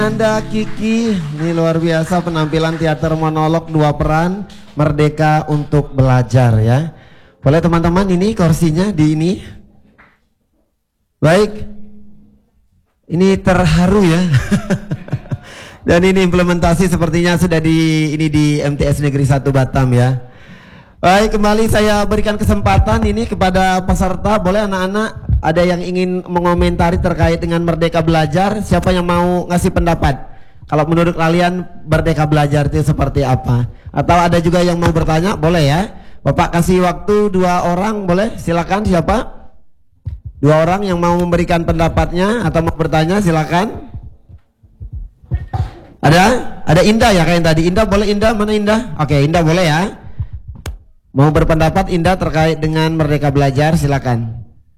Anda Kiki, ini luar biasa penampilan teater monolog 2 peran Merdeka untuk Belajar ya. Boleh teman-teman ini kursinya di ini. Baik. Ini terharu ya. Dan ini implementasi sepertinya sudah di MTS Negeri 1 Batam ya. Baik, kembali saya berikan kesempatan ini kepada peserta. Boleh anak-anak ada yang ingin mengomentari terkait dengan Merdeka Belajar? Siapa yang mau ngasih pendapat? Kalau menurut kalian Merdeka Belajar itu seperti apa? Atau ada juga yang mau bertanya? Boleh ya. Bapak kasih waktu 2 orang, boleh? Silakan, siapa? 2 orang yang mau memberikan pendapatnya atau mau bertanya, silakan. Ada Indah ya kayak yang tadi. Indah boleh, Indah? Mana Indah? Oke, Indah boleh ya. Mau berpendapat Indah terkait dengan Merdeka Belajar, silakan.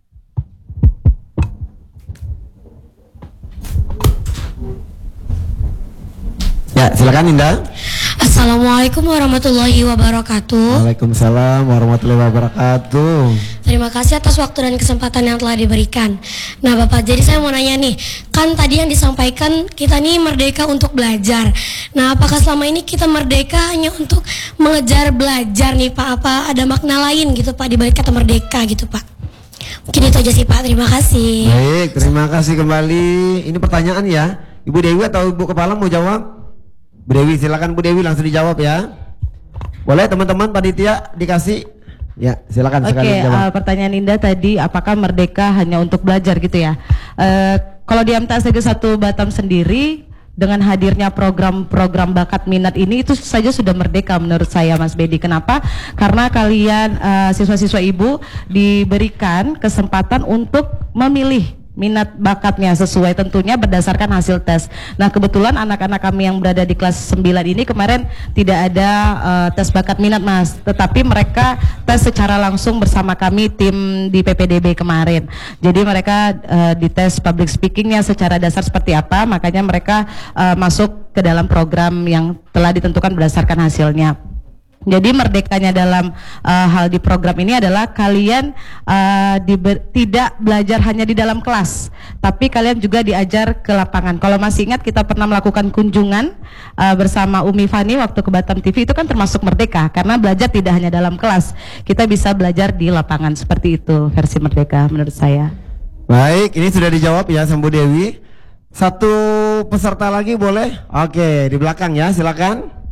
Ya, silakan Indah. Assalamualaikum warahmatullahi wabarakatuh. Waalaikumsalam warahmatullahi wabarakatuh. Terima kasih atas waktu dan kesempatan yang telah diberikan. Nah Bapak, jadi saya mau nanya nih, kan tadi yang disampaikan kita nih merdeka untuk belajar. Nah apakah selama ini kita merdeka hanya untuk mengejar belajar nih Pak? Apa ada makna lain gitu Pak dibalik kata merdeka gitu Pak? Mungkin itu aja sih Pak, terima kasih. Baik, terima kasih kembali. Ini pertanyaan ya, Ibu Dewi atau Ibu Kepala mau jawab? Bu Dewi, silakan Bu Dewi langsung dijawab ya. Boleh teman-teman panitia dikasih? Ya, silakan. Oke, pertanyaan Indah tadi, apakah merdeka hanya untuk belajar gitu ya? Kalau di MTS Negeri 1 Batam sendiri, dengan hadirnya program-program bakat minat ini itu saja sudah merdeka menurut saya Mas Bedi. Kenapa? Karena kalian siswa-siswa ibu diberikan kesempatan untuk memilih minat bakatnya sesuai tentunya berdasarkan hasil tes. Nah kebetulan anak-anak kami yang berada di kelas 9 ini kemarin tidak ada tes bakat minat Mas, tetapi mereka tes secara langsung bersama kami tim di PPDB kemarin. Jadi mereka dites public speakingnya secara dasar seperti apa, makanya mereka masuk ke dalam program yang telah ditentukan berdasarkan hasilnya. Jadi merdekanya dalam hal di program ini adalah kalian tidak belajar hanya di dalam kelas, tapi kalian juga diajar ke lapangan. Kalau masih ingat kita pernah melakukan kunjungan bersama Umi Fani waktu ke Batam TV, itu kan termasuk merdeka karena belajar tidak hanya dalam kelas, kita bisa belajar di lapangan. Seperti itu versi merdeka menurut saya. Baik, ini sudah dijawab ya Sambu Dewi. Satu peserta lagi boleh? Oke, di belakang ya, silakan.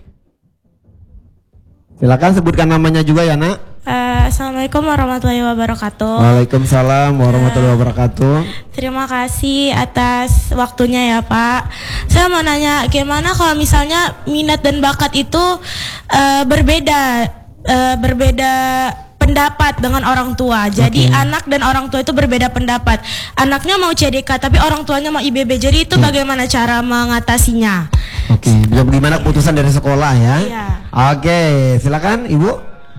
Silakan sebutkan namanya juga ya Nak. Assalamualaikum warahmatullahi wabarakatuh. Waalaikumsalam warahmatullahi wabarakatuh. Terima kasih atas waktunya ya Pak. Saya mau nanya, gimana kalau misalnya minat dan bakat itu berbeda pendapat dengan orang tua. Jadi anak dan orang tua itu berbeda pendapat. Anaknya mau CDK tapi orang tuanya mau IBB. Jadi itu bagaimana cara mengatasinya? Oke, gimana keputusan dari sekolah ya? Iya. Oke, silakan Ibu.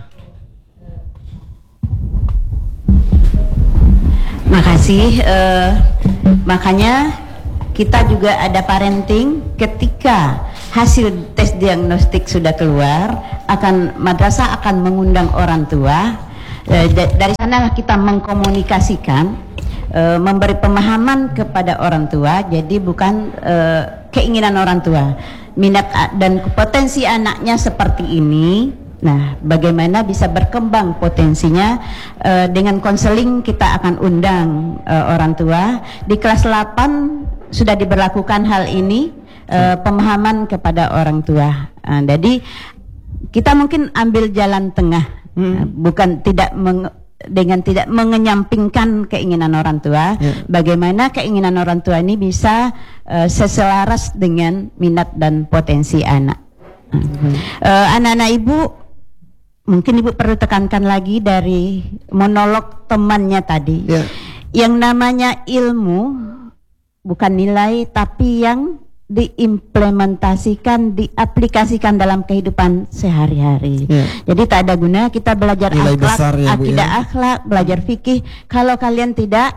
Makasih. Makanya kita juga ada parenting ketika hasil tes diagnostik sudah keluar, madrasah akan mengundang orang tua. Dari sana kita mengkomunikasikan, memberi pemahaman kepada orang tua. Jadi bukan keinginan orang tua, minat dan potensi anaknya seperti ini. Nah, bagaimana bisa berkembang potensinya? Dengan konseling kita akan undang orang tua. Di kelas 8 sudah diberlakukan hal ini, pemahaman kepada orang tua. Jadi kita mungkin ambil jalan tengah, bukan dengan tidak mengenyampingkan keinginan orang tua. Bagaimana keinginan orang tua ini bisa seselaras dengan minat dan potensi anak. Anak-anak ibu, mungkin ibu perlu tekankan lagi dari monolog temannya tadi. Yang namanya ilmu bukan nilai, tapi yang diimplementasikan, diaplikasikan dalam kehidupan sehari-hari. Jadi tak ada guna kita belajar nilai akhlak, ya, akidah akhlak, belajar fikih kalau kalian tidak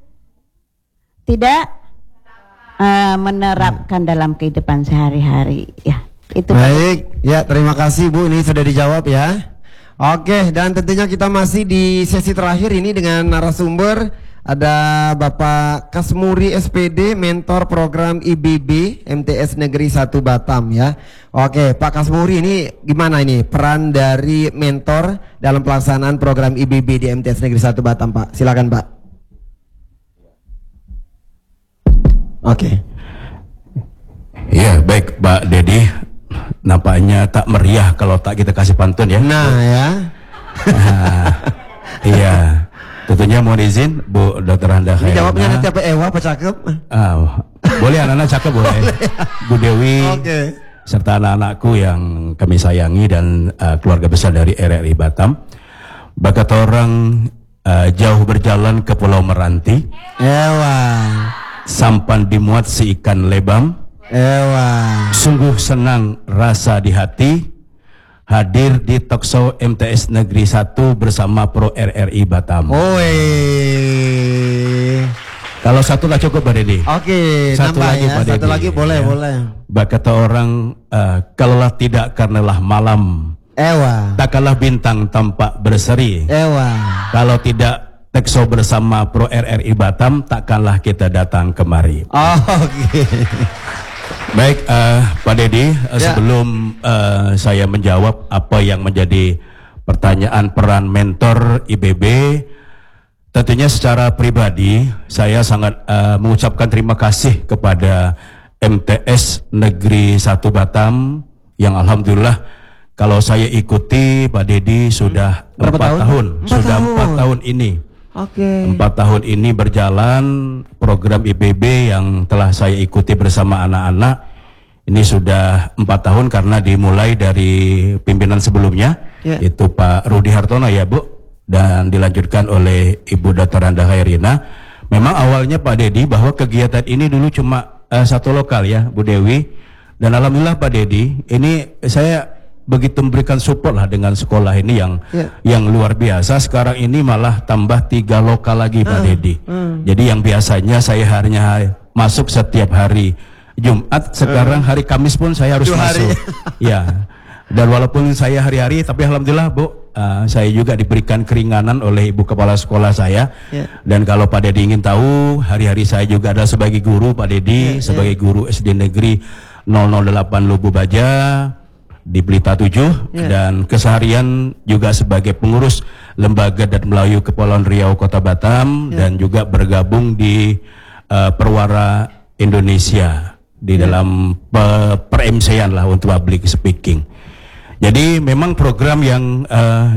menerapkan dalam kehidupan sehari-hari. Ya, itu. Baik, ya terima kasih Bu, ini sudah dijawab ya. Oke, dan tentunya kita masih di sesi terakhir ini dengan narasumber Ada Bapak Kasmuri SPD, mentor program IBB MTS Negeri 1 Batam ya. Oke, Pak Kasmuri, ini gimana ini peran dari mentor dalam pelaksanaan program IBB di MTS Negeri 1 Batam, Pak? Silakan, Pak. Oke. Iya, baik Pak Dedi. Nampaknya tak meriah kalau tak kita kasih pantun ya. Nah ya. Iya. Tentunya mohon izin Bu Dr. Handa Ini Khairina. jawabnya nanti apa Ewa, apa cakep? Boleh anak-anak cakep boleh. Bu Dewi Oke. serta anak-anakku yang kami sayangi dan keluarga besar dari RRI Batam. Bakat orang jauh berjalan ke Pulau Meranti. Ewa. Sampan dimuat si ikan lebam. Ewa. Sungguh senang rasa di hati hadir di talkshow MTS Negeri 1 bersama Pro RRI Batam. Oi. Kalau satu lah cukup Pak Dedi. Oke, Satu nambah lagi, ya. Pak Satu Dedi. lagi boleh, Ya. boleh. Kata orang, kalaulah tidak karenalah malam, Ewa. takkanlah bintang tampak berseri. Ewa. Kalau tidak talkshow bersama Pro RRI Batam, takkanlah kita datang kemari. Oh, oke. Baik, Pak Dedi, sebelum saya menjawab apa yang menjadi pertanyaan peran mentor IBB, tentunya secara pribadi saya sangat mengucapkan terima kasih kepada MTS Negeri 1 Batam yang alhamdulillah kalau saya ikuti Pak Dedi sudah Berapa 4 tahun, Empat sudah tahun. 4 tahun ini. Oke. 4 tahun ini berjalan program IBB yang telah saya ikuti bersama anak-anak. Ini sudah 4 tahun karena dimulai dari pimpinan sebelumnya, itu Pak Rudi Hartono ya Bu, dan dilanjutkan oleh Ibu Dr. Handa Khairina. Memang awalnya Pak Dedi bahwa kegiatan ini dulu cuma satu lokal ya Bu Dewi, dan alhamdulillah Pak Dedi ini saya begitu memberikan support lah dengan sekolah ini yang luar biasa. Sekarang ini malah tambah 3 lokal lagi Pak Dedi. Jadi yang biasanya saya harinya masuk setiap hari Jumat, sekarang hari Kamis pun saya harus masuk. Ya. Dan walaupun saya hari-hari, tapi alhamdulillah Bu, saya juga diberikan keringanan oleh Ibu Kepala Sekolah saya. Dan kalau Pak Dedi ingin tahu, hari-hari saya juga ada sebagai guru Pak Dedi, sebagai guru SD Negeri 008 Lubu Baja di Pelita 7, dan keseharian juga sebagai pengurus Lembaga Adat Melayu Kepulauan Riau Kota Batam, dan juga bergabung di Perwara Indonesia di dalam per-MC-an lah untuk public speaking. Jadi memang program yang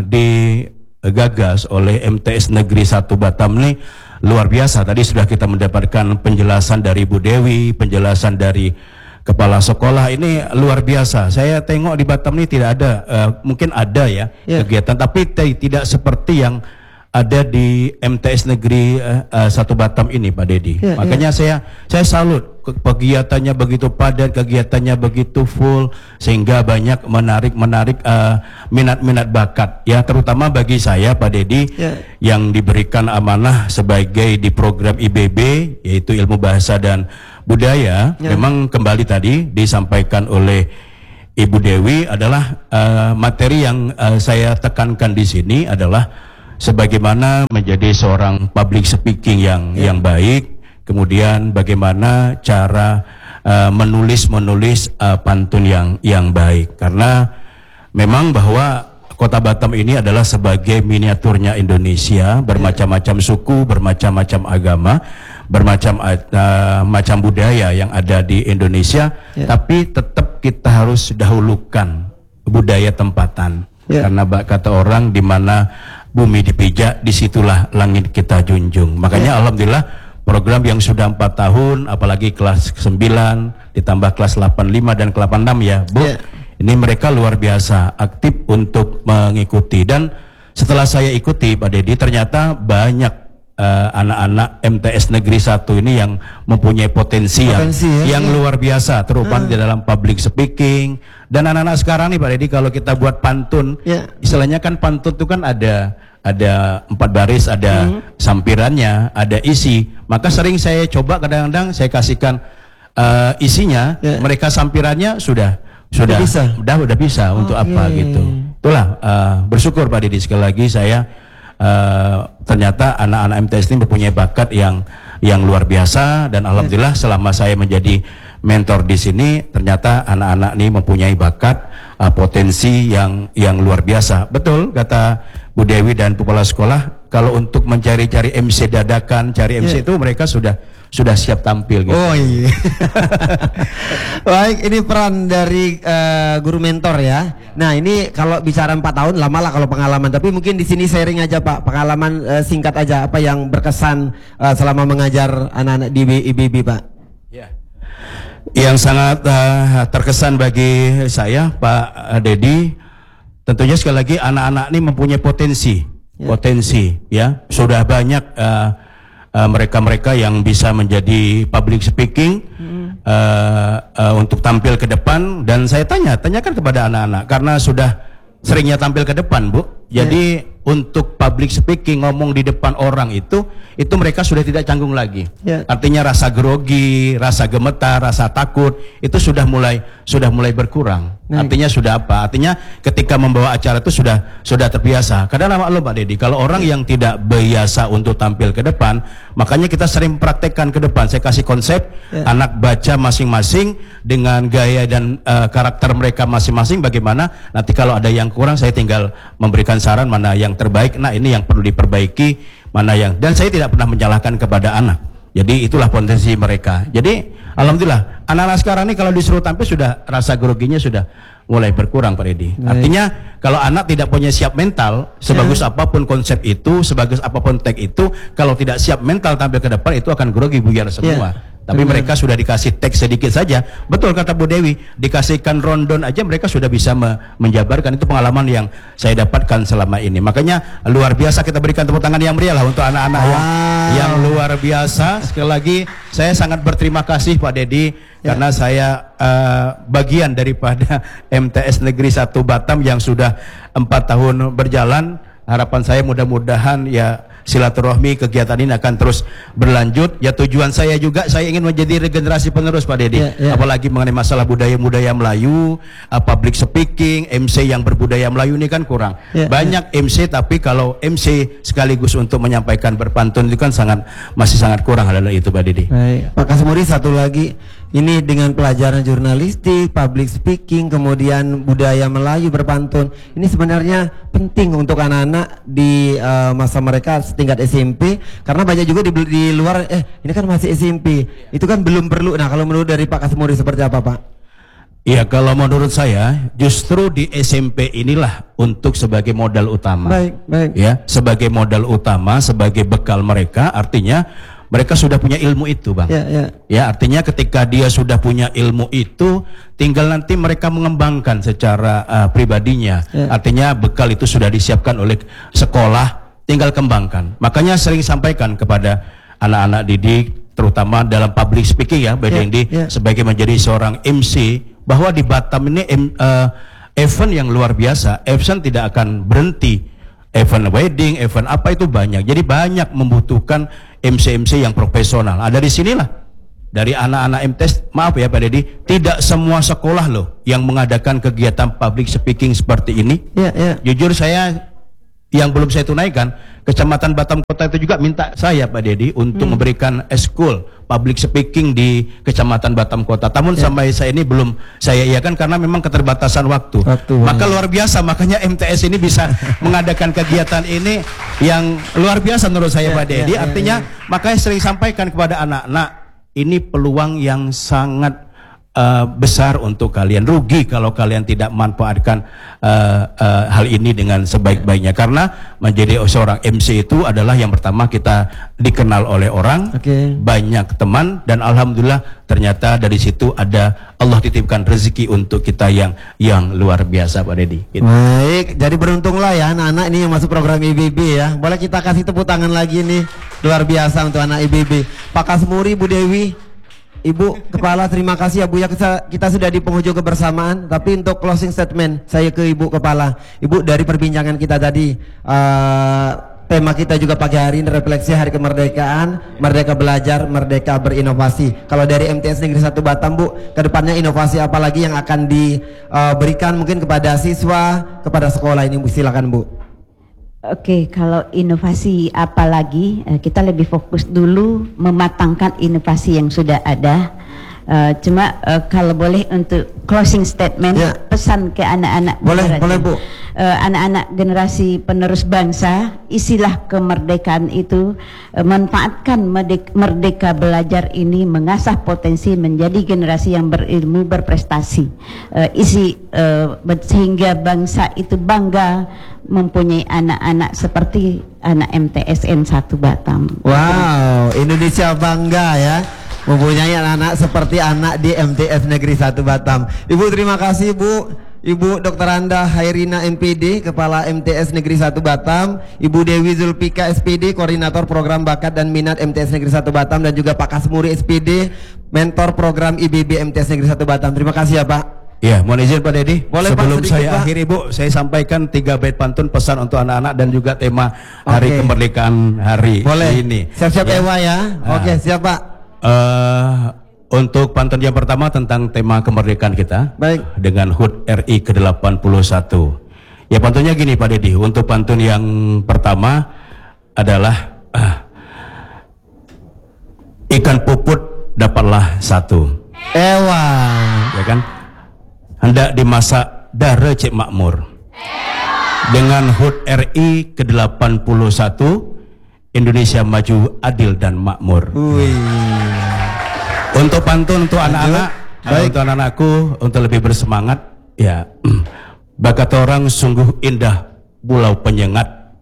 digagas oleh MTS Negeri 1 Batam ini luar biasa. Tadi sudah kita mendapatkan penjelasan dari Bu Dewi, penjelasan dari Kepala Sekolah, ini luar biasa. Saya tengok di Batam ini tidak ada, mungkin ada ya kegiatan, tapi tidak seperti yang ada di MTS Negeri 1 Batam ini Pak Dedi. Makanya saya salut, kegiatannya begitu padat, kegiatannya begitu full, sehingga banyak menarik minat-minat bakat ya, terutama bagi saya Pak Dedi yang diberikan amanah sebagai di program IBB yaitu Ilmu Bahasa dan Budaya. Memang kembali tadi disampaikan oleh Ibu Dewi adalah materi yang saya tekankan di sini adalah sebagaimana menjadi seorang public speaking yang baik, kemudian bagaimana cara menulis pantun yang baik, karena memang bahwa Kota Batam ini adalah sebagai miniaturnya Indonesia, bermacam-macam suku, bermacam-macam agama, bermacam-macam budaya yang ada di Indonesia, tapi tetap kita harus dahulukan budaya tempatan, karena kata orang di mana bumi dipijak, disitulah langit kita junjung. Makanya alhamdulillah program yang sudah 4 tahun, apalagi kelas 9 ditambah kelas 85 dan kelas 86 ya Bu, ini mereka luar biasa aktif untuk mengikuti. Dan setelah saya ikuti Pak Dedi, ternyata banyak anak-anak MTS Negeri 1 ini yang mempunyai potensi yang luar biasa, terutama di dalam public speaking. Dan anak-anak sekarang nih Pak Dedi, kalau kita buat pantun, istilahnya kan pantun itu kan ada 4 baris, ada sampirannya, ada isi. Maka sering saya coba, kadang-kadang saya kasihkan isinya, mereka sampirannya sudah bisa untuk apa gitu. Itulah bersyukur Pak Dedi, sekali lagi saya ternyata anak-anak MTS ini mempunyai bakat yang luar biasa, dan alhamdulillah selama saya menjadi mentor di sini ternyata anak-anak ini mempunyai bakat potensi yang luar biasa. Betul kata Bu Dewi dan kepala sekolah, kalau untuk mencari-cari MC dadakan, cari MC itu mereka sudah siap tampil gitu. Oh iya. Baik, ini peran dari guru mentor ya. Nah, ini kalau bicara 4 tahun lama lah kalau pengalaman, tapi mungkin di sini sharing aja Pak, pengalaman singkat aja apa yang berkesan selama mengajar anak-anak di IBB Pak. Ya. Yang sangat terkesan bagi saya Pak Dedi, tentunya sekali lagi anak-anak ini mempunyai potensi ya. Sudah banyak mereka-mereka yang bisa menjadi public speaking untuk tampil ke depan, dan saya tanyakan kepada anak-anak karena sudah seringnya tampil ke depan Bu, jadi untuk public speaking, ngomong di depan orang itu mereka sudah tidak canggung lagi. Artinya rasa grogi, rasa gemetar, rasa takut itu sudah mulai berkurang. Artinya sudah apa? Artinya ketika membawa acara itu sudah terbiasa. Kadang maklum Pak Dedi, kalau orang yang tidak biasa untuk tampil ke depan, makanya kita sering praktekkan ke depan. Saya kasih konsep, anak baca masing-masing dengan gaya dan karakter mereka masing-masing bagaimana. Nanti kalau ada yang kurang saya tinggal memberikan saran mana yang terbaik, nah ini yang perlu diperbaiki, mana yang, dan saya tidak pernah menyalahkan kepada anak. Jadi itulah potensi mereka. Jadi alhamdulillah anak-anak sekarang ini kalau disuruh tampil sudah rasa groginya sudah mulai berkurang Pak Dedi. Artinya kalau anak tidak punya siap mental, sebagus apapun konsep itu, sebagus apapun tag itu, kalau tidak siap mental tampil ke depan itu akan grogi buyar semua. Tapi mereka sudah dikasih teks sedikit saja. Betul kata Bu Dewi, dikasihkan rundown aja mereka sudah bisa menjabarkan. Itu pengalaman yang saya dapatkan selama ini. Makanya luar biasa, kita berikan tepuk tangan yang meriah lah untuk anak-anak yang luar biasa. Sekali lagi saya sangat berterima kasih Pak Dedi karena saya bagian daripada MTS Negeri 1 Batam yang sudah 4 tahun berjalan. Harapan saya mudah-mudahan ya silaturahmi kegiatan ini akan terus berlanjut. Ya tujuan saya juga, saya ingin menjadi regenerasi penerus Pak Dedi. Apalagi mengenai masalah budaya-budaya Melayu, public speaking, MC yang berbudaya Melayu ini kan kurang. Banyak MC, tapi kalau MC sekaligus untuk menyampaikan berpantun itu kan masih sangat kurang hal-hal itu Pak Dedi. Pak Kasmuri, satu lagi, ini dengan pelajaran jurnalistik, public speaking, kemudian budaya Melayu berpantun, ini sebenarnya penting untuk anak-anak di masa mereka setingkat SMP, karena banyak juga di luar ini kan masih SMP, itu kan belum perlu. Nah, kalau menurut dari Pak Kasmuri seperti apa Pak? Ya, kalau menurut saya justru di SMP inilah untuk sebagai modal utama. Baik. Ya, sebagai modal utama, sebagai bekal mereka, artinya mereka sudah punya ilmu itu Bang. Ya, artinya ketika dia sudah punya ilmu itu, tinggal nanti mereka mengembangkan secara pribadinya. Artinya bekal itu sudah disiapkan oleh sekolah, tinggal kembangkan. Makanya sering sampaikan kepada anak-anak didik, terutama dalam public speaking ya, BDND sebagai menjadi seorang MC, bahwa di Batam ini event yang luar biasa, event tidak akan berhenti. Event wedding, event apa itu banyak. Jadi banyak membutuhkan MC-MC yang profesional. Ada di sinilah dari anak-anak MTS. Maaf ya Pak Dedi, tidak semua sekolah loh yang mengadakan kegiatan public speaking seperti ini. Jujur saya yang belum saya tunaikan, Kecamatan Batam Kota itu juga minta saya Pak Dedi untuk memberikan eskul public speaking di Kecamatan Batam Kota. Namun sampai saya ini belum saya iakan karena memang keterbatasan waktu. Maka luar biasa, makanya MTS ini bisa mengadakan kegiatan ini yang luar biasa menurut saya Pak Dedi. Artinya makanya sering sampaikan kepada anak-anak, ini peluang yang sangat besar untuk kalian. Rugi kalau kalian tidak manfaatkan hal ini dengan sebaik-baiknya, karena menjadi seorang MC itu adalah yang pertama kita dikenal oleh orang, banyak teman, dan alhamdulillah ternyata dari situ ada Allah titipkan rezeki untuk kita yang luar biasa Pak Dedi. Gitu. Baik, jadi beruntunglah ya anak-anak ini yang masuk program IBB ya. Boleh kita kasih tepuk tangan lagi nih, luar biasa untuk anak IBB. Pak Kasmuri, Bu Dewi, Ibu Kepala, terima kasih ya Bu ya, kita sudah di penghujung kebersamaan. Tapi untuk closing statement saya ke Ibu Kepala. Ibu, dari perbincangan kita tadi, tema kita juga pagi hari ini refleksi Hari Kemerdekaan, Merdeka Belajar, Merdeka Berinovasi. Kalau dari MTS Negeri 1 Batam Bu, kedepannya inovasi apa lagi yang akan diberikan mungkin kepada siswa, kepada sekolah ini Bu? Silakan Bu. Oke, kalau inovasi apa lagi, kita lebih fokus dulu mematangkan inovasi yang sudah ada. Cuma kalau boleh untuk closing statement, pesan ke anak-anak boleh Bu. Anak-anak generasi penerus bangsa, isilah kemerdekaan itu, manfaatkan merdeka belajar ini, mengasah potensi menjadi generasi yang berilmu, berprestasi, sehingga bangsa itu bangga mempunyai anak-anak seperti anak MTSN 1 Batam. Wow, Indonesia bangga ya mempunyai anak-anak seperti anak di MTS Negeri 1 Batam. Ibu terima kasih Bu. Ibu Dr. Anda Hairina MPD, Kepala MTS Negeri 1 Batam. Ibu Dewi Zulpika SPD, Koordinator Program Bakat dan Minat MTS Negeri 1 Batam. Dan juga Pak Kasmuri SPD, Mentor Program IBB MTS Negeri 1 Batam. Terima kasih ya Pak. Ya, mohon izin Pak Dedi. Boleh, sebelum Pak, sedikit, saya Pak. akhiri Bu, saya sampaikan 3 bait pantun pesan untuk anak-anak dan juga tema Hari Kemerdekaan hari Boleh. ini. Siap-siap Ya. Ewa ya. Oke, siap Pak. Untuk pantun yang pertama tentang tema kemerdekaan kita. Baik. Dengan HUT RI ke-81. Ya pantunnya gini Pak Dedi. Untuk pantun yang pertama adalah ikan puput dapatlah satu. Ewa. Ya kan? Hendak dimasak dara cek makmur. Dengan HUT RI ke-81, Indonesia maju, adil dan makmur. Untuk pantun untuk anak-anak, untuk anak-anakku untuk lebih bersemangat, ya. Bakat orang sungguh indah, pulau penyengat.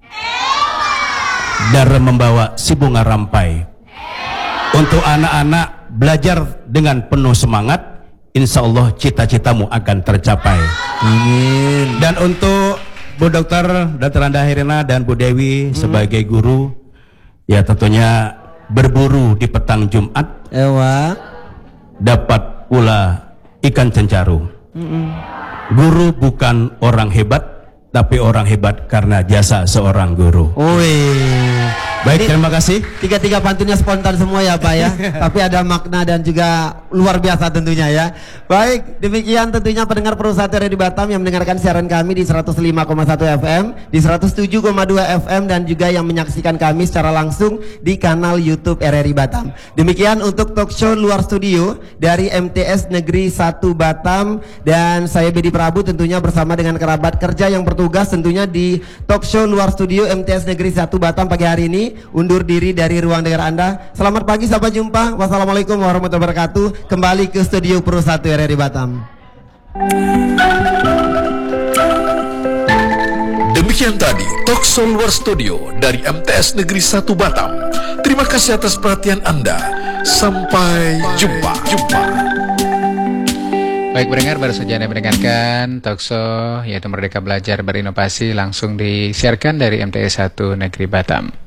Dara membawa si bunga rampai. Untuk anak-anak belajar dengan penuh semangat. Insya Allah cita-citamu akan tercapai. Amin. Dan untuk Bu Dr. Anda Hairina dan Bu Dewi sebagai guru, ya tentunya berburu di petang Jumat, Ewa, dapat pula ikan cencaru. Guru bukan orang hebat, tapi orang hebat karena jasa seorang guru. Baik, terima kasih. Tiga-tiga pantunnya spontan semua ya Pak ya. Tapi ada makna dan juga luar biasa tentunya ya. Baik, demikian tentunya pendengar Pro1 RRI Batam yang mendengarkan siaran kami di 105,1 FM, di 107,2 FM dan juga yang menyaksikan kami secara langsung di kanal YouTube RRI Batam. Demikian untuk talk show luar studio dari MTS Negeri 1 Batam, dan saya Bedi Prabu tentunya bersama dengan kerabat kerja yang bertugas tentunya di talk show luar studio MTS Negeri 1 Batam pagi hari ini. Undur diri dari ruang dengar Anda. Selamat pagi, sampai jumpa. Wassalamualaikum warahmatullahi wabarakatuh. Kembali ke studio Pro1 RRI Batam. Demikian tadi Talkshow Luar Studio dari MTS Negeri 1 Batam. Terima kasih atas perhatian Anda. Sampai jumpa. Baik pendengar, baru saja Anda mendengarkan talkshow yaitu Merdeka Belajar Berinovasi langsung disiarkan dari MTS 1 Negeri Batam.